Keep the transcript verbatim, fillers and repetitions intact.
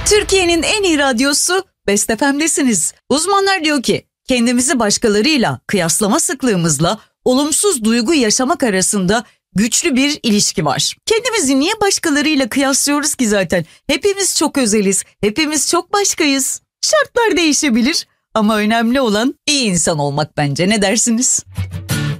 Türkiye'nin en iyi radyosu Best F M'desiniz. Uzmanlar diyor ki kendimizi başkalarıyla kıyaslama sıklığımızla olumsuz duygu yaşamak arasında güçlü bir ilişki var. Kendimizi niye başkalarıyla kıyaslıyoruz ki zaten? Hepimiz çok özeliz, hepimiz çok başkayız. Şartlar değişebilir ama önemli olan iyi insan olmak bence, ne dersiniz?